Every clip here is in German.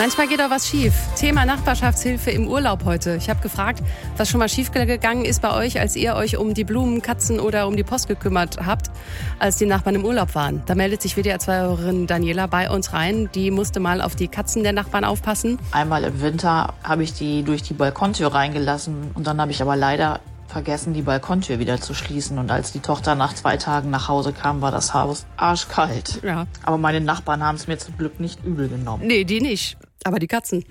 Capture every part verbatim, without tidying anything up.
Manchmal geht auch was schief. Thema Nachbarschaftshilfe im Urlaub heute. Ich habe gefragt, was schon mal schiefgegangen ist bei euch, als ihr euch um die Blumen, Katzen oder um die Post gekümmert habt, als die Nachbarn im Urlaub waren. Da meldet sich W D R zwei-Hörerin Daniela bei uns rein. Die musste mal auf die Katzen der Nachbarn aufpassen. Einmal im Winter habe ich die durch die Balkontür reingelassen und dann habe ich aber leider vergessen, die Balkontür wieder zu schließen. Und als die Tochter nach zwei Tagen nach Hause kam, war das Haus arschkalt. Ja. Aber meine Nachbarn haben es mir zum Glück nicht übel genommen. Nee, die nicht. Aber die Katzen.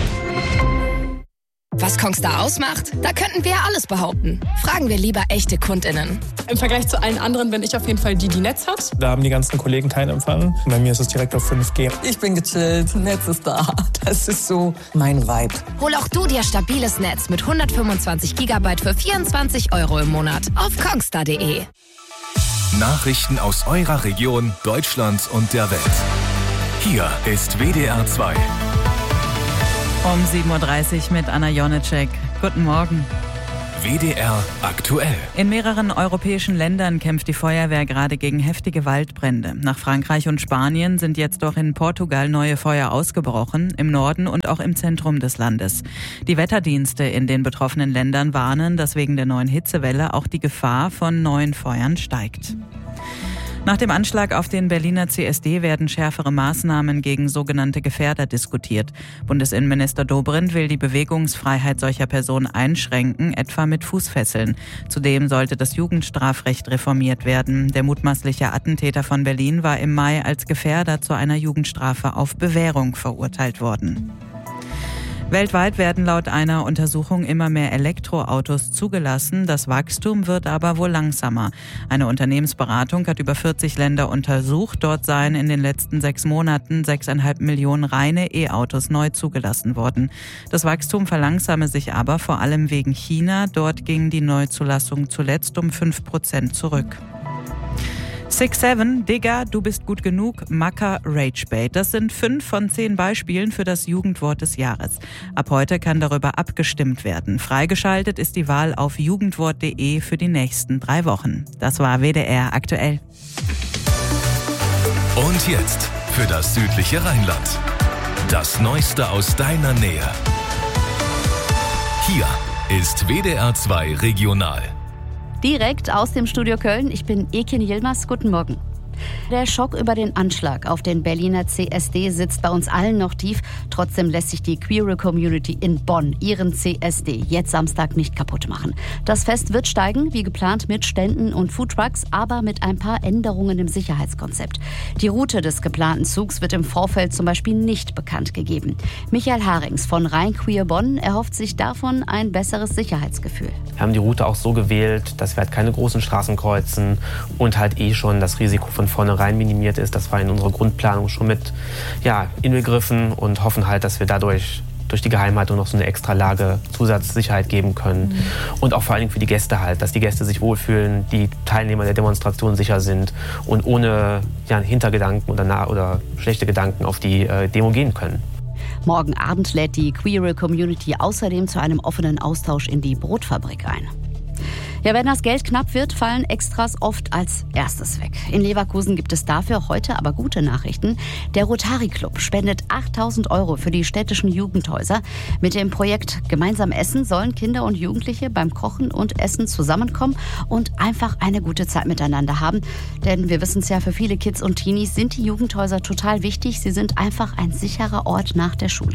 Was Kongstar ausmacht? Da könnten wir alles behaupten. Fragen wir lieber echte KundInnen. Im Vergleich zu allen anderen bin ich auf jeden Fall die, die Netz hat. Da haben die ganzen Kollegen keinen Empfang. Bei mir ist es direkt auf fünf G. Ich bin gechillt, Netz ist da. Das ist so mein Vibe. Hol auch du dir stabiles Netz mit hundertfünfundzwanzig Gigabyte für vierundzwanzig Euro im Monat auf kongstar punkt de. Nachrichten aus eurer Region, Deutschland und der Welt. Hier ist W D R zwei. Um sieben Uhr dreißig mit Anna Jonitschek. Guten Morgen. W D R aktuell. In mehreren europäischen Ländern kämpft die Feuerwehr gerade gegen heftige Waldbrände. Nach Frankreich und Spanien sind jetzt auch in Portugal neue Feuer ausgebrochen, im Norden und auch im Zentrum des Landes. Die Wetterdienste in den betroffenen Ländern warnen, dass wegen der neuen Hitzewelle auch die Gefahr von neuen Feuern steigt. Nach dem Anschlag auf den Berliner C S D werden schärfere Maßnahmen gegen sogenannte Gefährder diskutiert. Bundesinnenminister Dobrindt will die Bewegungsfreiheit solcher Personen einschränken, etwa mit Fußfesseln. Zudem sollte das Jugendstrafrecht reformiert werden. Der mutmaßliche Attentäter von Berlin war im Mai als Gefährder zu einer Jugendstrafe auf Bewährung verurteilt worden. Weltweit werden laut einer Untersuchung immer mehr Elektroautos zugelassen. Das Wachstum wird aber wohl langsamer. Eine Unternehmensberatung hat über vierzig Länder untersucht. Dort seien in den letzten sechs Monaten sechseinhalb Millionen reine E-Autos neu zugelassen worden. Das Wachstum verlangsame sich aber vor allem wegen China. Dort ging die Neuzulassung zuletzt um fünf Prozent zurück. six seven, Digga, du bist gut genug, Macker, Ragebait. Das sind fünf von zehn Beispielen für das Jugendwort des Jahres. Ab heute kann darüber abgestimmt werden. Freigeschaltet ist die Wahl auf jugendwort punkt de für die nächsten drei Wochen. Das war W D R aktuell. Und jetzt für das südliche Rheinland. Das Neueste aus deiner Nähe. Hier ist W D R zwei Regional. Direkt aus dem Studio Köln. Ich bin Ekin Yilmaz. Guten Morgen. Der Schock über den Anschlag auf den Berliner C S D sitzt bei uns allen noch tief. Trotzdem lässt sich die queere Community in Bonn ihren C S D jetzt Samstag nicht kaputt machen. Das Fest wird steigen, wie geplant, mit Ständen und Foodtrucks, aber mit ein paar Änderungen im Sicherheitskonzept. Die Route des geplanten Zugs wird im Vorfeld zum Beispiel nicht bekannt gegeben. Michael Harings von Rhein Queer Bonn erhofft sich davon ein besseres Sicherheitsgefühl. Wir haben die Route auch so gewählt, dass wir halt keine großen Straßen kreuzen und halt eh schon das Risiko von vornherein minimiert ist. Das war in unserer Grundplanung schon mit ja, inbegriffen und hoffen halt, dass wir dadurch durch die Geheimhaltung noch so eine extra Lage Zusatzsicherheit geben können. Mhm. Und auch vor allen Dingen für die Gäste halt, dass die Gäste sich wohlfühlen, die Teilnehmer der Demonstration sicher sind und ohne ja, Hintergedanken oder, na- oder schlechte Gedanken auf die äh, Demo gehen können. Morgen Abend lädt die queere Community außerdem zu einem offenen Austausch in die Brotfabrik ein. Ja, wenn das Geld knapp wird, fallen Extras oft als erstes weg. In Leverkusen gibt es dafür heute aber gute Nachrichten. Der Rotary Club spendet achttausend Euro für die städtischen Jugendhäuser. Mit dem Projekt Gemeinsam Essen sollen Kinder und Jugendliche beim Kochen und Essen zusammenkommen und einfach eine gute Zeit miteinander haben. Denn wir wissen es ja, für viele Kids und Teenies sind die Jugendhäuser total wichtig. Sie sind einfach ein sicherer Ort nach der Schule.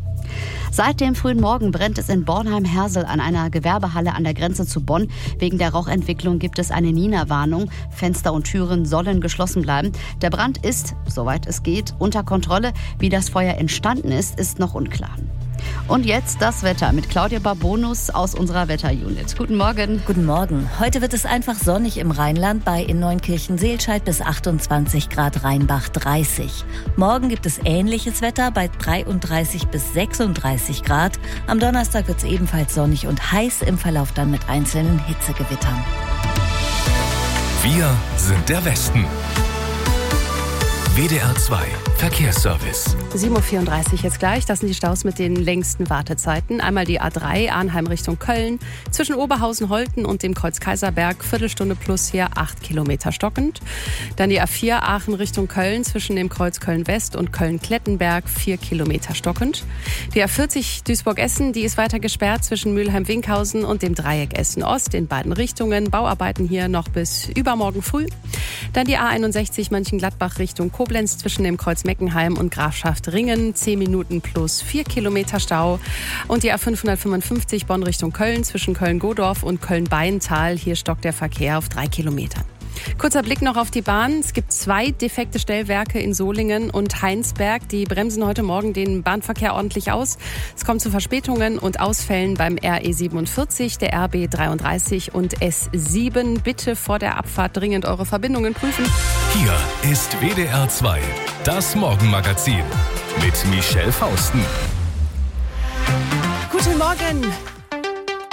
Seit dem frühen Morgen brennt es in Bornheim-Hersel an einer Gewerbehalle an der Grenze zu Bonn. Wegen der Rauchentwicklung gibt es eine Nina-Warnung. Fenster und Türen sollen geschlossen bleiben. Der Brand ist, soweit es geht, unter Kontrolle. Wie das Feuer entstanden ist, ist noch unklar. Und jetzt das Wetter mit Claudia Barbonus aus unserer Wetterunit. Guten Morgen. Guten Morgen. Heute wird es einfach sonnig im Rheinland, bei in Neunkirchen-Seelscheid bis achtundzwanzig Grad, Rheinbach dreißig. Morgen gibt es ähnliches Wetter bei dreiunddreißig bis sechsunddreißig Grad. Am Donnerstag wird es ebenfalls sonnig und heiß, im Verlauf dann mit einzelnen Hitzegewittern. Wir sind der Westen. W D R zwei Verkehrsservice. sieben Uhr vierunddreißig jetzt gleich. Das sind die Staus mit den längsten Wartezeiten. Einmal die A drei, Arnheim Richtung Köln. Zwischen Oberhausen-Holten und dem Kreuz Kaiserberg. Viertelstunde plus hier, acht Kilometer stockend. Dann die A vier, Aachen Richtung Köln. Zwischen dem Kreuz Köln-West und Köln-Klettenberg. vier Kilometer stockend. Die A vierzig, Duisburg-Essen. Die ist weiter gesperrt zwischen Mülheim-Winkhausen und dem Dreieck Essen-Ost. In beiden Richtungen. Bauarbeiten hier noch bis übermorgen früh. Dann die A einundsechzig, Mönchengladbach Richtung Koblenz. Zwischen dem Kreuz Meckenheim und Grafschaft Ringen, zehn Minuten plus vier Kilometer Stau. Und die A fünfhundertfünfundfünfzig Bonn Richtung Köln, zwischen Köln-Godorf und Köln-Beintal. Hier stockt der Verkehr auf drei Kilometern. Kurzer Blick noch auf die Bahn. Es gibt zwei defekte Stellwerke in Solingen und Heinsberg. Die bremsen heute Morgen den Bahnverkehr ordentlich aus. Es kommt zu Verspätungen und Ausfällen beim R E siebenundvierzig, der R B dreiunddreißig und S sieben. Bitte vor der Abfahrt dringend eure Verbindungen prüfen. Hier ist W D R zwei, das Morgenmagazin mit Michelle Fausten. Guten Morgen.